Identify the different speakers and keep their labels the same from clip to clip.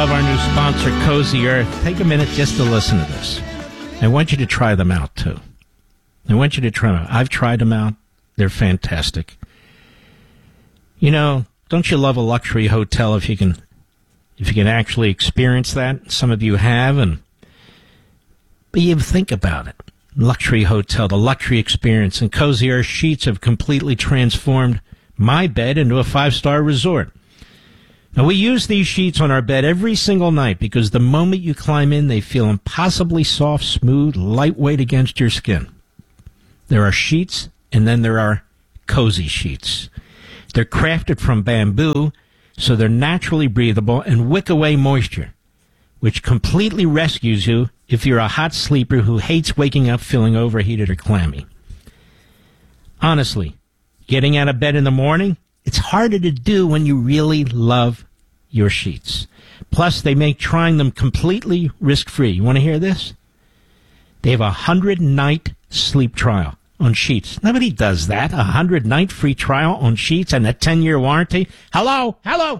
Speaker 1: love our new sponsor, Cozy Earth. Take a minute just to listen to this. I want you to try them out, too. I want you to try them out. I've tried them out. They're fantastic. You know, don't you love a luxury hotel if you can actually experience that? Some of you have, but you think about it. Luxury hotel, the luxury experience, and Cozy Earth sheets have completely transformed my bed into a 5-star resort. Now, we use these sheets on our bed every single night because the moment you climb in, they feel impossibly soft, smooth, lightweight against your skin. There are sheets, and then there are Cozy sheets. They're crafted from bamboo, so they're naturally breathable and wick away moisture, which completely rescues you if you're a hot sleeper who hates waking up feeling overheated or clammy. Honestly, getting out of bed in the morning, it's harder to do when you really love your sheets. Plus, they make trying them completely risk-free. You want to hear this? They have a 100-night sleep trial on sheets. Nobody does that. A 100-night free trial on sheets and a 10-year warranty. Hello?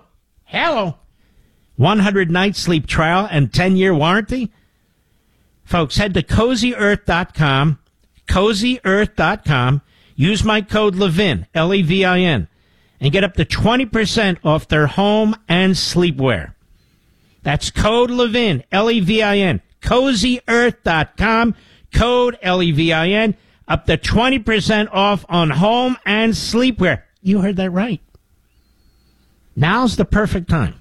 Speaker 1: 100-night sleep trial and 10-year warranty? Folks, head to CozyEarth.com, CozyEarth.com. Use my code LEVIN, L-E-V-I-N, and get up to 20% off their home and sleepwear. That's code LEVIN, L-E-V-I-N, CozyEarth.com, code L-E-V-I-N, up to 20% off on home and sleepwear. You heard that right. Now's the perfect time.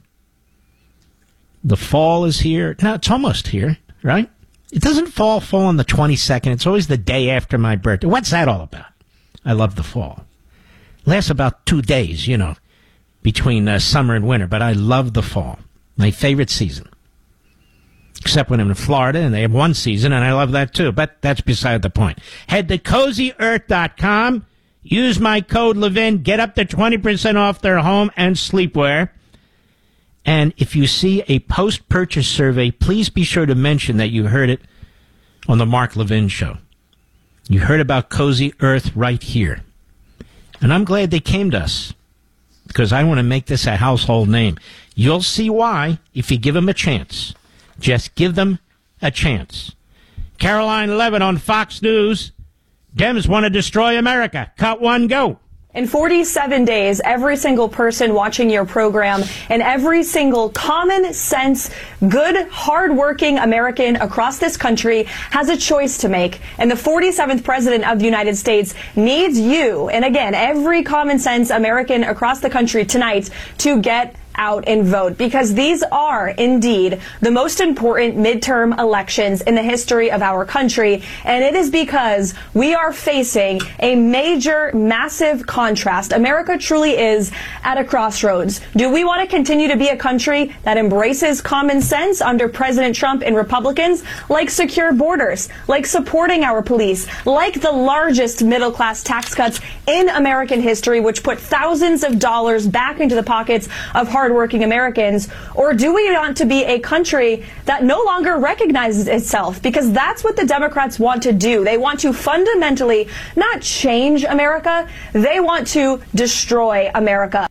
Speaker 1: The fall is here. Now, it's almost here, right? It doesn't fall on the 22nd. It's always the day after my birthday. What's that all about? I love the fall. Lasts about 2 days, between summer and winter, but I love the fall. My favorite season. Except when I'm in Florida and they have one season, and I love that too, but that's beside the point. Head to CozyEarth.com, use my code LEVIN, get up to 20% off their home and sleepwear. And if you see a post-purchase survey, please be sure to mention that you heard it on the Mark Levin Show. You heard about Cozy Earth right here. And I'm glad they came to us, because I want to make this a household name. You'll see why if you give them a chance. Just give them a chance. Caroline Levin on Fox News. Dems want to destroy America. Cut one, go.
Speaker 2: In 47 days, every single person watching your program and every single common sense, good, hardworking American across this country has a choice to make. And the 47th president of the United States needs you, and again, every common sense American across the country tonight to get out and vote, because these are indeed the most important midterm elections in the history of our country, and it is because we are facing a major, massive contrast. America truly is at a crossroads. Do we want to continue to be a country that embraces common sense under President Trump and Republicans, like secure borders, like supporting our police, like the largest middle-class tax cuts in American history, which put thousands of dollars back into the pockets of hardworking Americans? Or do we want to be a country that no longer recognizes itself? Because that's what the Democrats want to do. They want to fundamentally not change America. They want to destroy America.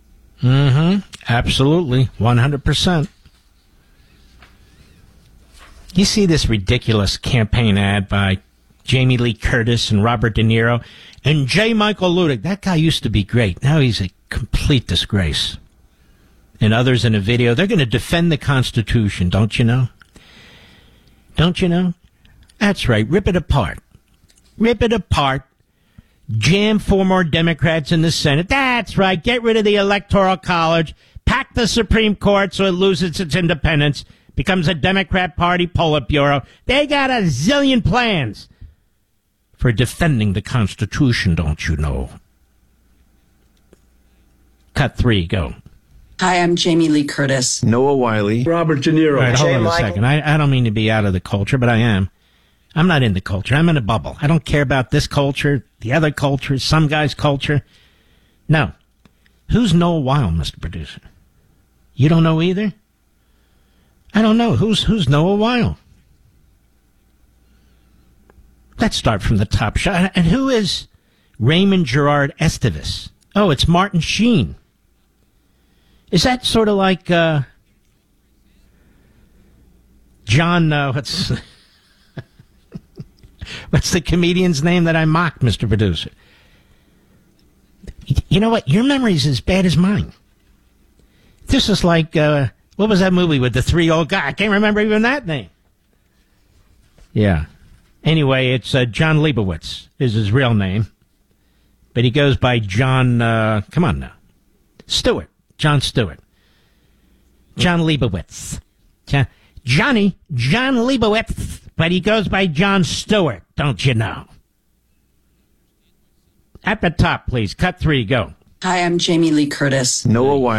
Speaker 1: Absolutely. 100%. You see this ridiculous campaign ad by Jamie Lee Curtis and Robert De Niro and J. Michael Ludick. That guy used to be great. Now he's a complete disgrace. And others in a video, they're going to defend the Constitution, don't you know? Don't you know? That's right. Rip it apart. Rip it apart. Jam 4 more Democrats in the Senate. That's right. Get rid of the Electoral College. Pack the Supreme Court so it loses its independence. Becomes a Democrat Party Politburo. They got a zillion plans for defending the Constitution, don't you know? Cut 3, go.
Speaker 3: Hi, I'm Jamie Lee Curtis.
Speaker 4: Noah Wiley.
Speaker 5: Robert De Niro.
Speaker 1: All right, hold on a second. I don't mean to be out of the culture, but I am. I'm not in the culture. I'm in a bubble. I don't care about this culture, the other culture, some guy's culture. No. Who's Noah Wiley, Mr. Producer? You don't know either? I don't know. Who's Noah Wiley? Let's start from the top. And who is Raymond Gerard Estevez? Oh, it's Martin Sheen. Is that sort of like John, what's the comedian's name that I mocked, Mr. Producer? You know what? Your memory's as bad as mine. This is like, what was that movie with the 3 old guys? I can't remember even that name. Yeah. Anyway, it's John Leibowitz is his real name. But he goes by John, come on now. Stewart. John Stewart. John Leibowitz. John Leibowitz. But he goes by John Stewart, don't you know? At the top, please. Cut 3, go.
Speaker 3: Hi, I'm Jamie Lee Curtis.
Speaker 4: Noah